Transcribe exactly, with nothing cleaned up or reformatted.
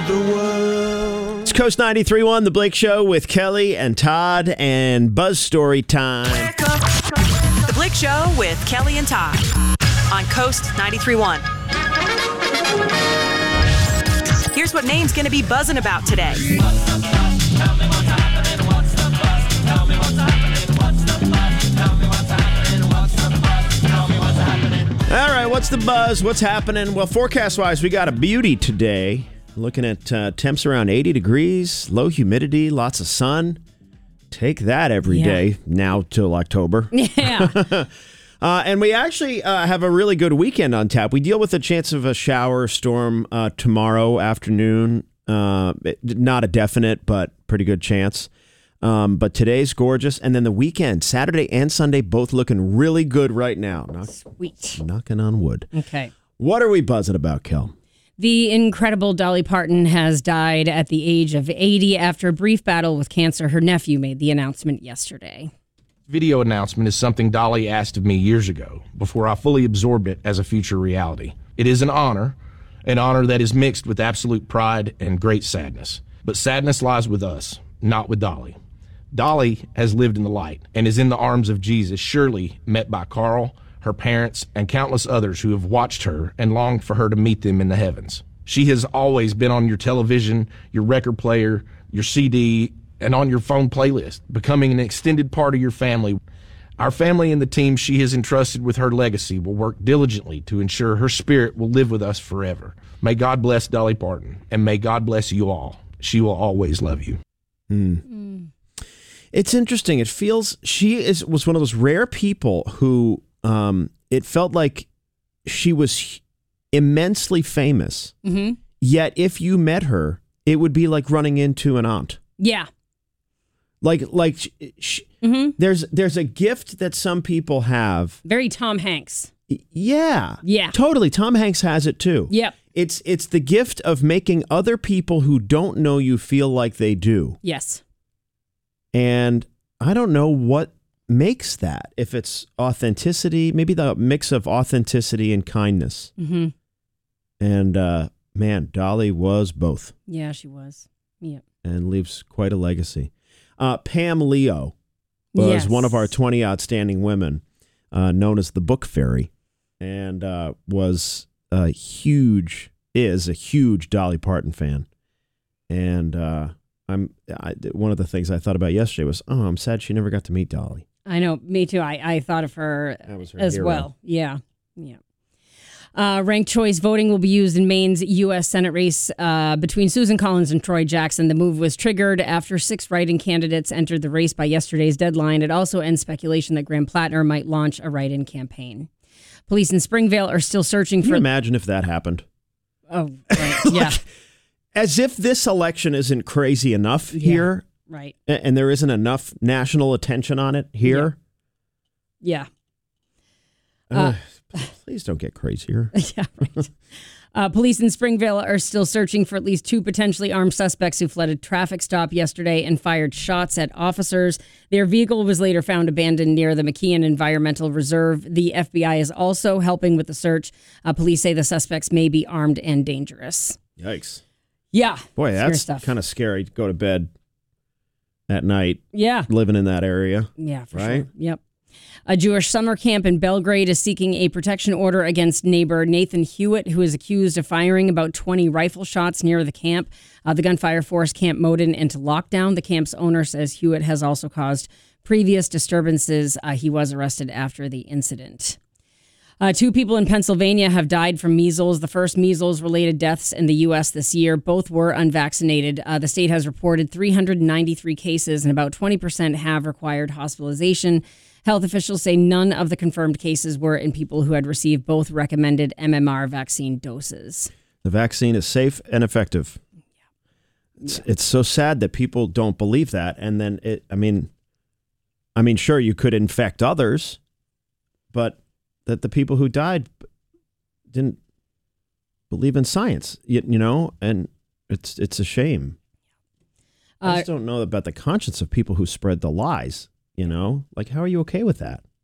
the world. It's Coast ninety-three point one, The Blake Show with Kelly and Todd and Buzz Story Time. The Blake Show with Kelly and Todd on Coast ninety-three point one. Here's what Maine's going to be buzzing about today. All right, what's the buzz? What's happening? Well, forecast-wise, we got a beauty today. Looking at uh, temps around eighty degrees, low humidity, lots of sun. Take that every Yeah. day now till October. Yeah. Uh, and we actually uh, have a really good weekend on tap. We deal with the chance of a shower storm uh, tomorrow afternoon. Uh, not a definite, but pretty good chance. Um, but today's gorgeous. And then the weekend, Saturday and Sunday, both looking really good right now. Knock, Sweet. knocking on wood. Okay. What are we buzzing about, Kel? The incredible Dolly Parton has died at the age of eighty after a brief battle with cancer. Her nephew made the announcement yesterday. Video announcement is something Dolly asked of me years ago before I fully absorbed it as a future reality. It is an honor, an honor that is mixed with absolute pride and great sadness. But sadness lies with us, not with Dolly. Dolly has lived in the light and is in the arms of Jesus, surely met by Carl, her parents, and countless others who have watched her and longed for her to meet them in the heavens. She has always been on your television, your record player, your C D, and on your phone playlist, becoming an extended part of your family. Our family and the team she has entrusted with her legacy will work diligently to ensure her spirit will live with us forever. May God bless Dolly Parton, and may God bless you all. She will always love you. Mm. Mm. It's interesting. It feels she is was one of those rare people who um, it felt like she was immensely famous. Mm-hmm. Yet if you met her, it would be like running into an aunt. Yeah. Like, like, sh- sh- Mm-hmm. there's there's a gift that some people have. Very Tom Hanks. Y- Yeah, Yeah. totally. Tom Hanks has it too. Yep. It's it's the gift of making other people who don't know you feel like they do. Yes. And I don't know what makes that. If it's authenticity, maybe the mix of authenticity and kindness. Mm-hmm. And uh, man, Dolly was both. Yeah, she was. Yeah. And leaves quite a legacy. Uh, Pam Leo was Yes. one of our twenty outstanding women, uh, known as the Book Fairy, and uh, was a huge, is a huge Dolly Parton fan. And uh, I'm I, one of the things I thought about yesterday was, oh, I'm sad she never got to meet Dolly. I know. Me too. I, I thought of her, That was her as hero. well. Yeah. Yeah. Uh, ranked choice voting will be used in Maine's U S Senate race uh, between Susan Collins and Troy Jackson. The move was triggered after six write-in candidates entered the race by yesterday's deadline. It also ends speculation that Graham Plattner might launch a write-in campaign. Police in Springvale are still searching Can you for... imagine if that happened? Oh, right. Yeah. As if this election isn't crazy enough Yeah. here, Right. a- and there isn't enough national attention on it here. Yeah. Uh, please don't get crazier. Yeah, right. Uh, police in Springvale are still searching for at least two potentially armed suspects who fled a traffic stop yesterday and fired shots at officers. Their vehicle was later found abandoned near the McKeon Environmental Reserve. The F B I is also helping with the search. Uh, police say the suspects may be armed and dangerous. Yikes. Yeah. Boy, serious that's stuff. kind of scary to go to bed at night Yeah. living in that area. Yeah, for Right? sure. Yep. A Jewish summer camp in Belgrade is seeking a protection order against neighbor Nathan Hewitt, who is accused of firing about twenty rifle shots near the camp. Uh, the gunfire forced Camp Moden into lockdown. The camp's owner says Hewitt has also caused previous disturbances. Uh, he was arrested after the incident. Uh, two people in Pennsylvania have died from measles, the first measles-related deaths in the U S this year. Both were unvaccinated. Uh, the state has reported three hundred ninety-three cases, and about twenty percent have required hospitalization. Health officials say none of the confirmed cases were in people who had received both recommended M M R vaccine doses. The vaccine is safe and effective. It's, it's so sad that people don't believe that. And then it, I mean, I mean, sure, you could infect others, but that the people who died didn't believe in science, you, you know, and it's, it's a shame. I Uh, just don't know about the conscience of people who spread the lies, you know, like, how are you okay with that?